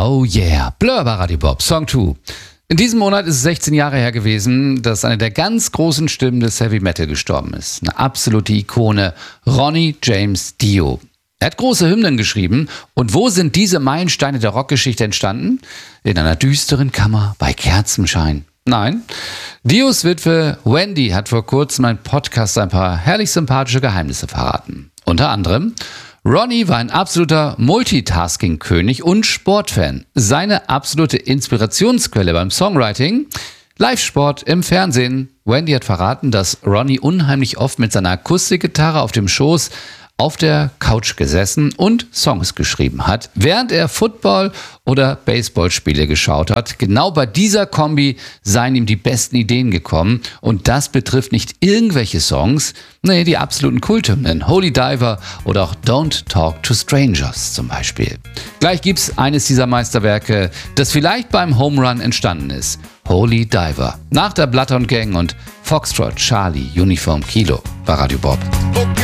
Oh yeah, Blur bei Radio Bob, Song 2. In diesem Monat ist es 16 Jahre her gewesen, dass eine der ganz großen Stimmen des Heavy Metal gestorben ist. Eine absolute Ikone, Ronnie James Dio. Er hat große Hymnen geschrieben. Und wo sind diese Meilensteine der Rockgeschichte entstanden? In einer düsteren Kammer bei Kerzenschein. Nein, Dios Witwe Wendy hat vor kurzem im Podcast ein paar herrlich sympathische Geheimnisse verraten. Unter anderem: Ronnie war ein absoluter Multitasking-König und Sportfan. Seine absolute Inspirationsquelle beim Songwriting: Live-Sport im Fernsehen. Wendy hat verraten, dass Ronnie unheimlich oft mit seiner Akustikgitarre auf dem Schoß auf der Couch gesessen und Songs geschrieben hat, während er Football- oder Baseballspiele geschaut hat. Genau bei dieser Kombi seien ihm die besten Ideen gekommen. Und das betrifft nicht irgendwelche Songs, nee, die absoluten Kulthymnen, Holy Diver oder auch Don't Talk to Strangers zum Beispiel. Gleich gibt's eines dieser Meisterwerke, das vielleicht beim Home Run entstanden ist: Holy Diver. Nach der Bloodhound Gang und Foxtrot Charlie Uniform Kilo bei Radio Bob.